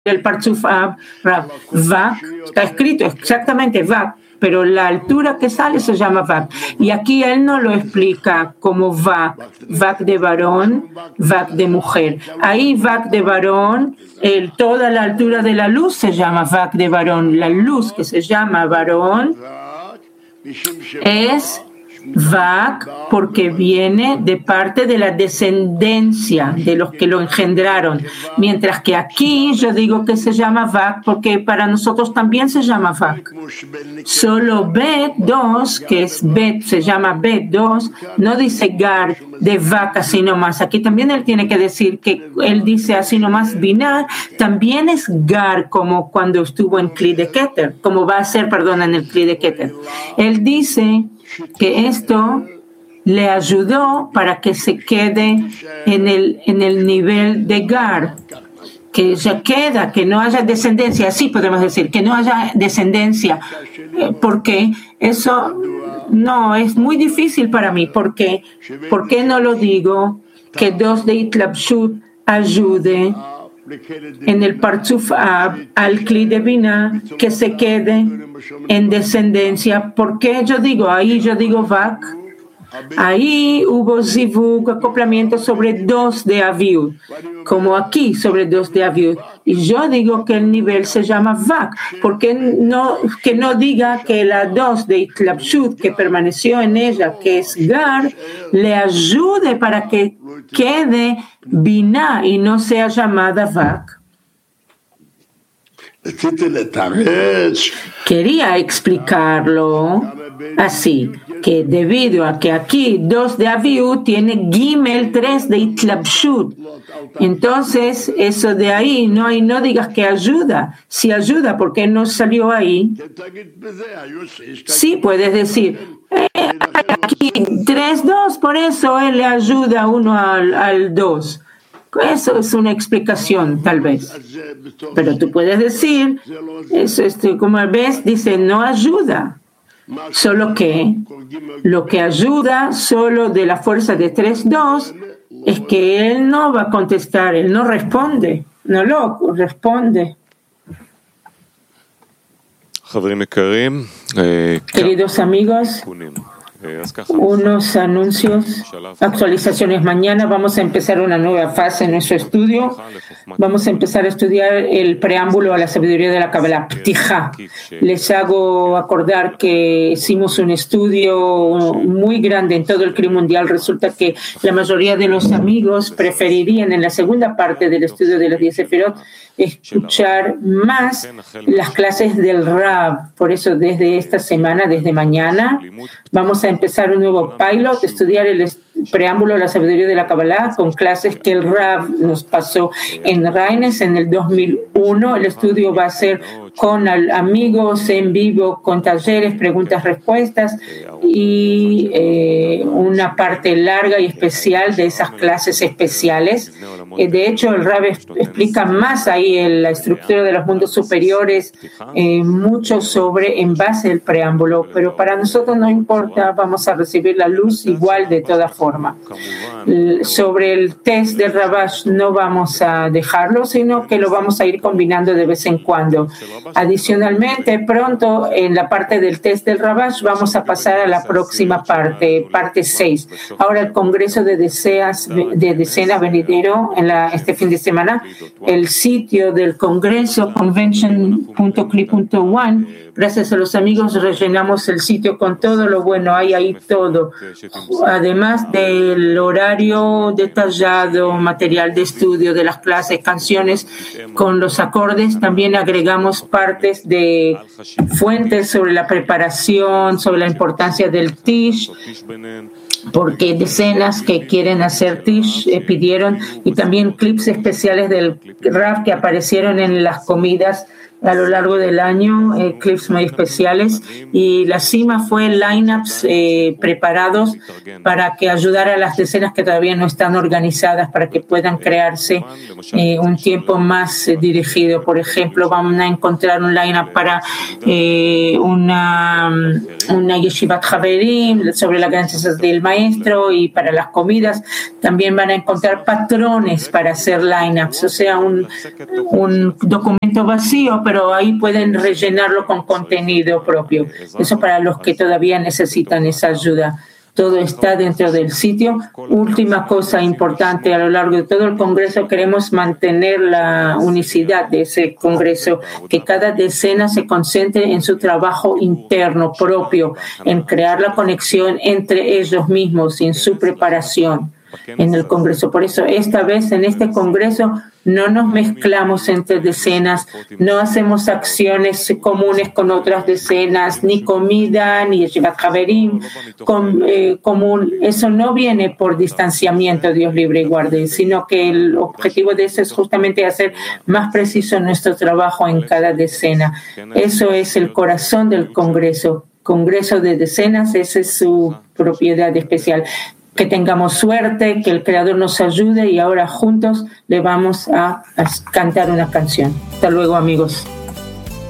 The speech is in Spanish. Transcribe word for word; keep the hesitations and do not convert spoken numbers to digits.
el Partzuf Ab, Rav. Vak, está escrito exactamente Vak, pero la altura que sale se llama Vak. Y aquí él no lo explica como Vak, Vak de varón, Vak de mujer. Ahí Vak de varón, el, toda la altura de la luz se llama Vak de varón. La luz que se llama varón es Vak porque viene de parte de la descendencia de los que lo engendraron, mientras que aquí yo digo que se llama Vak porque para nosotros también se llama Vak. Solo Bet dos, que es Bet, se llama Bet dos, no dice Gar de Vak así nomás. Aquí también él tiene que decir que él dice así nomás Binah, también es Gar como cuando estuvo en Kli de Keter, como va a ser, perdón, en el Kli de Keter. Él dice que esto le ayudó para que se quede en el, en el nivel de Gar, que ya queda, que no haya descendencia, así podemos decir, que no haya descendencia, porque eso no es muy difícil para mí, porque ¿por qué no lo digo? Que dos de Itlabshut ayude en el Partzuf Ab al Kli de Binah, que se quede en descendencia. ¿Por qué yo digo? Ahí yo digo Vak. Ahí hubo zivug, acoplamiento sobre dos de Aviud, como aquí sobre dos de Aviud. Y yo digo que el nivel se llama Vak, porque no, que no diga que la dos de Itlabshut, que permaneció en ella, que es Gar, le ayude para que quede Binah y no sea llamada Vak. Quería explicarlo así, que debido a que aquí dos de Aviud tiene Gimel tres de Itlabshut, entonces eso de ahí no hay, no digas que ayuda. Si ayuda, ¿por qué no salió ahí? Sí, puedes decir eh, aquí tres dos, por eso él le ayuda uno al, al dos. Eso es una explicación, tal vez. Pero tú puedes decir, eso, este, como ves, dice, no ayuda. Solo que lo que ayuda solo de la fuerza de tres dos es que él no va a contestar, él no responde, no lo responde. Queridos amigos, unos anuncios, actualizaciones. Mañana vamos a empezar una nueva fase en nuestro estudio. Vamos a empezar a estudiar el preámbulo a la sabiduría de la Kabbalah, Ptijá. Les hago acordar que hicimos un estudio muy grande en todo el Kli mundial. Resulta que la mayoría de los amigos preferirían en la segunda parte del estudio de las diez Sefirot escuchar más las clases del Rav. Por eso desde esta semana, desde mañana, vamos a empezar un nuevo pilot, estudiar el preámbulo a la sabiduría de la Kabbalah con clases que el Rav nos pasó en Reines en el dos mil uno. El estudio va a ser con amigos en vivo, con talleres, preguntas, respuestas y eh, una parte larga y especial de esas clases especiales. Eh, de hecho, el Rav explica más ahí en la estructura de los mundos superiores, eh, mucho sobre en base al preámbulo, pero para nosotros no importa, vamos a recibir la luz igual de todas formas. Sobre el test del Rabash no vamos a dejarlo, sino que lo vamos a ir combinando de vez en cuando. Adicionalmente, pronto en la parte del test del Rabash vamos a pasar a la próxima parte, parte seis. Ahora el Congreso de, Deseas, de Decenas venidero en la, este fin de semana, el sitio del Congreso, convention punto cli punto one. Gracias a los amigos rellenamos el sitio con todo lo bueno, hay ahí todo. Además del horario detallado, material de estudio de las clases, canciones con los acordes, también agregamos partes de fuentes sobre la preparación, sobre la importancia del Tish, porque decenas que quieren hacer Tish eh, pidieron, y también clips especiales del Rav que aparecieron en las comidas a lo largo del año, eh, clips muy especiales, y la cima fue lineups eh, preparados para que ayudara a las decenas que todavía no están organizadas para que puedan crearse eh, un tiempo más eh, dirigido. Por ejemplo, vamos a encontrar un lineup para eh, una, una yeshivat Haverim sobre las grandes del maestro y para las comidas. También van a encontrar patrones para hacer lineups, o sea, un, un documento vacío, pero ahí pueden rellenarlo con contenido propio. Eso para los que todavía necesitan esa ayuda. Todo está dentro del sitio. Última cosa importante, a lo largo de todo el Congreso queremos mantener la unicidad de ese Congreso, que cada decena se concentre en su trabajo interno propio, en crear la conexión entre ellos mismos y en su preparación en el Congreso. Por eso, esta vez en este Congreso no nos mezclamos entre decenas, no hacemos acciones comunes con otras decenas, ni comida, ni yeshivat haverim com, eh, común. Eso no viene por distanciamiento, Dios libre y guarde, sino que el objetivo de eso es justamente hacer más preciso nuestro trabajo en cada decena. Eso es el corazón del Congreso. Congreso de decenas, esa es su propiedad especial. Que tengamos suerte, que el Creador nos ayude y ahora juntos le vamos a, a cantar una canción. Hasta luego, amigos.